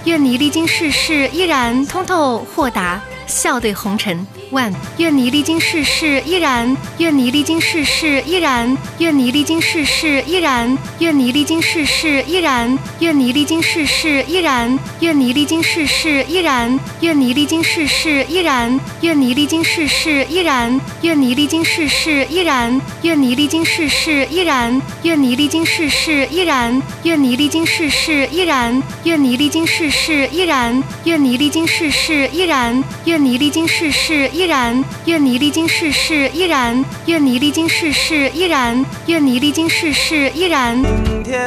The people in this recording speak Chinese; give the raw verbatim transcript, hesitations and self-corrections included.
愿你历经世事依然通透豁达，笑对红尘。万愿你历经世事依然，愿你历经世事依然，愿你历经世事依然，愿你历经世事依然，愿你历经世事依然，愿你历经世事依然，愿你历经世事依然，愿你历经世事依然，愿你历经世事依然，愿你历经世事依然，愿你历经世事依然，愿你历经世事依然，愿你历经世事依然，愿你历经世事依然，愿你历经世事依然，愿你历经世事依然，愿你历经世事依然，愿你历经世事依然。